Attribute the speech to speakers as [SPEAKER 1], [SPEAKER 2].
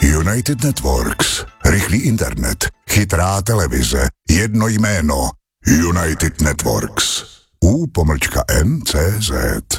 [SPEAKER 1] United Networks. Rychlý internet, chytrá televize, jedno jméno. United Networks. U-NCZ.